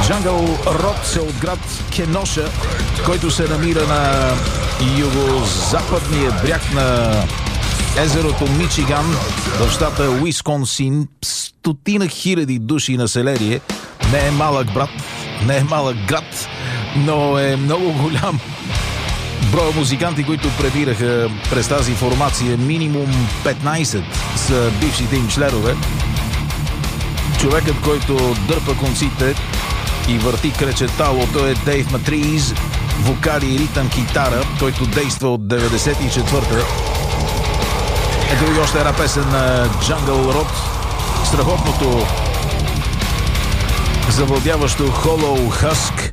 Jungle Road от град Кеноша, който се намира на югозападния бряг на езерото Мичиган в щата Уисконсин. Стотина хиляди души население. Не е малък брат, не е малък град, но е много голям. Броя музиканти, които пребираха през тази формация, минимум 15 са бившите им членове. Човекът, който дърпа конците и върти кречеталото, е Дейв Матриз, вокали и ритъм китара, който действа от 94-та. Ето и още една песен на Jungle Road, страхотното завладяващо Hollow Husk.